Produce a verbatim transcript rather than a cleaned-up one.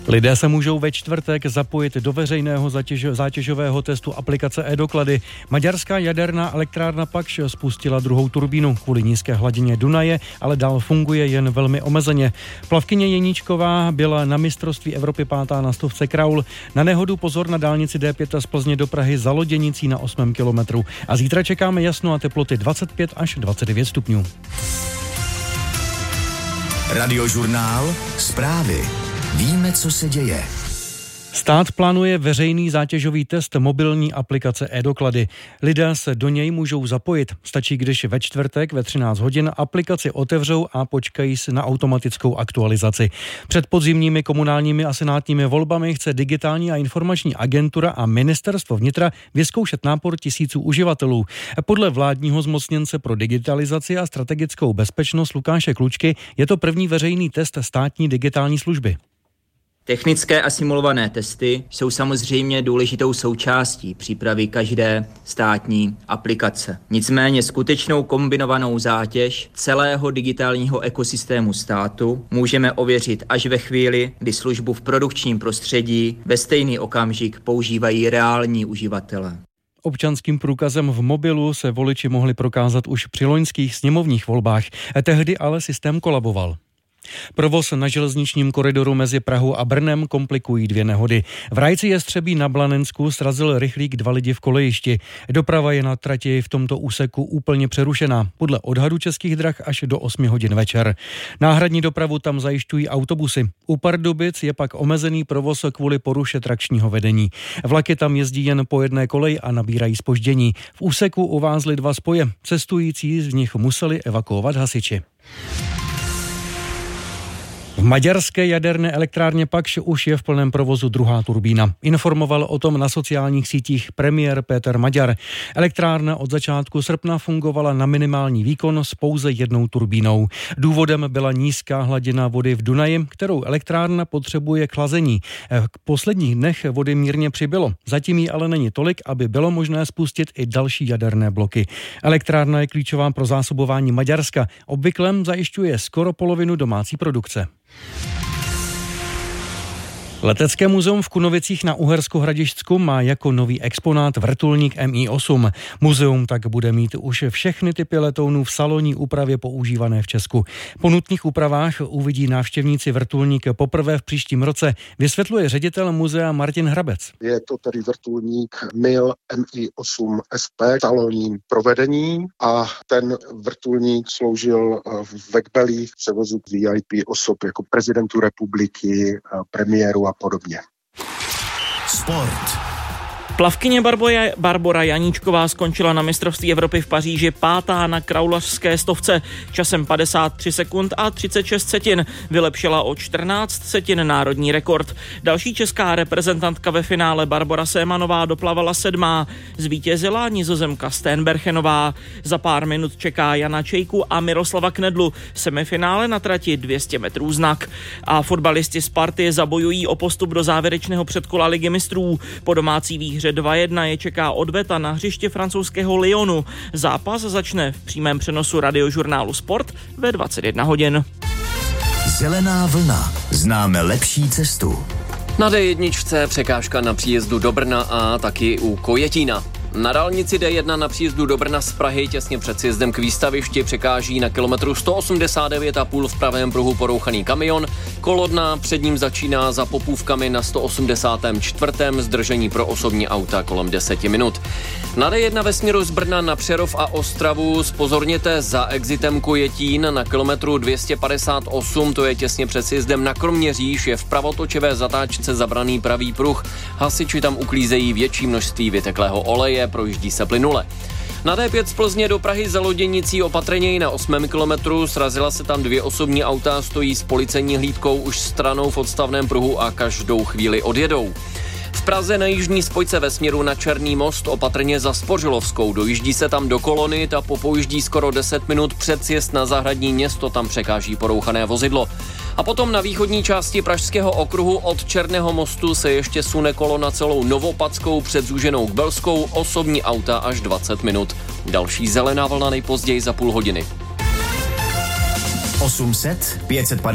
Lidé se můžou ve čtvrtek zapojit do veřejného zatěž, zátěžového testu aplikace e-doklady. Maďarská jaderná elektrárna Pakš spustila druhou turbínu kvůli nízké hladině Dunaje, ale dál funguje jen velmi omezeně. Plavkyně Jeníčková byla na mistrovství Evropy pátá na stovce kraul. Na nehodu pozor na dálnici D pět z Plzně do Prahy za Loděnicí na osmém kilometru. A zítra čekáme jasno a teploty dvacet pět až dvacet devět stupňů. Radiožurnál Zprávy. Víme, co se děje. Stát plánuje veřejný zátěžový test mobilní aplikace e-doklady. Lidé se do něj můžou zapojit. Stačí, když ve čtvrtek ve třináct hodin aplikaci otevřou a počkají si na automatickou aktualizaci. Před podzimními komunálními a senátními volbami chce Digitální a informační agentura a Ministerstvo vnitra vyzkoušet nápor tisíců uživatelů. Podle vládního zmocněnce pro digitalizaci a strategickou bezpečnost Lukáše Klučky je to první veřejný test státní digitální služby. Technické a simulované testy jsou samozřejmě důležitou součástí přípravy každé státní aplikace. Nicméně skutečnou kombinovanou zátěž celého digitálního ekosystému státu můžeme ověřit až ve chvíli, kdy službu v produkčním prostředí ve stejný okamžik používají reální uživatelé. Občanským průkazem v mobilu se voliči mohli prokázat už při loňských sněmovních volbách. Tehdy ale systém kolaboval. Provoz na železničním koridoru mezi Prahou a Brnem komplikují dvě nehody. V Rajci Jestřebí na Blanensku srazil rychlík dva lidi v kolejišti. Doprava je na trati v tomto úseku úplně přerušená. Podle odhadu Českých drah až do osmi hodin večer. Náhradní dopravu tam zajišťují autobusy. U Pardubic je pak omezený provoz kvůli poruše trakčního vedení. Vlaky tam jezdí jen po jedné koleji a nabírají zpoždění. V úseku uvázly dva spoje. Cestující z nich museli evakuovat hasiči. V maďarské jaderné elektrárně Pakš už je v plném provozu druhá turbína. Informoval o tom na sociálních sítích premiér Péter Maďar. Elektrárna od začátku srpna fungovala na minimální výkon s pouze jednou turbínou. Důvodem byla nízká hladina vody v Dunaji, kterou elektrárna potřebuje k chlazení. V posledních dnech vody mírně přibylo. Zatím jí ale není tolik, aby bylo možné spustit i další jaderné bloky. Elektrárna je klíčová pro zásobování Maďarska. Obvykle zajišťuje skoro polovinu domácí produkce. Letecké muzeum v Kunovicích na Uhersko-Hradišťsku má jako nový exponát vrtulník M I osm. Muzeum tak bude mít už všechny typy letounů v salonní úpravě používané v Česku. Po nutných úpravách uvidí návštěvníci vrtulník poprvé v příštím roce, vysvětluje ředitel muzea Martin Hrabec. Je to tedy vrtulník M I L M I osm S P v salonním provedení a ten vrtulník sloužil v Vekbelí v převozu V I P osob jako prezidentu republiky, premiéru a podobně. Sport. Plavkyně Barbora Janíčková skončila na mistrovství Evropy v Paříži pátá na kraulařské stovce časem padesát tři sekund a třicet šest setin. Vylepšila o čtrnáct setin národní rekord. Další česká reprezentantka ve finále Barbora Sémanová doplavala sedmá. Zvítězila Nizozemka Steenbergenová. Za pár minut čeká Jana Čejku a Miroslava Knedlu. Semifinále na trati dvě stě metrů znak. A fotbalisti Sparty zabojují o postup do závěrečného předkola Ligy mistrů. Po domácí výhře dva jedna je čeká odveta na hřiště francouzského Lyonu. Zápas začne v přímém přenosu radiožurnálu Sport ve dvacet jedna hodin. Zelená vlna. Známe lepší cestu. Na D jedna překážka na příjezdu do Brna a taky u Kojetína. Na dálnici D jedna na příjezdu do Brna z Prahy těsně před sjezdem k výstavišti překáží na kilometru sto osmdesát devět a půl v pravém pruhu porouchaný kamion. Kolodna před ním začíná za Popůvkami na sto osmdesát čtyři. Zdržení pro osobní auta kolem deset minut. Na D jedna ve směru z Brna na Přerov a Ostravu zpozorněte za exitem Kojetín na kilometru dvě stě padesát osm, to je těsně před sjezdem na Kroměříž, je v pravotočivé zatáčce zabraný pravý pruh. Hasiči tam uklízejí větší množství vyteklého oleje, projíždí se plynule. Na D pět z Plzně do Prahy za Loděnicí opatrněji na osmém kilometru, srazila se tam dvě osobní auta, stojí s policejní hlídkou už stranou v odstavném pruhu a každou chvíli odjedou. V Praze na jižní spojce ve směru na Černý most opatrně za Spořilovskou. Dojíždí se tam do kolony, ta popojíždí skoro deset minut před sjezd na Zahradní Město, tam překáží porouchané vozidlo. A potom na východní části Pražského okruhu od Černého mostu se ještě sune kolona celou Novopadskou před Zúženou k Belskou, osobní auta až dvacet minut. Další zelená vlna nejpozději za půl hodiny. osm set pět set padesát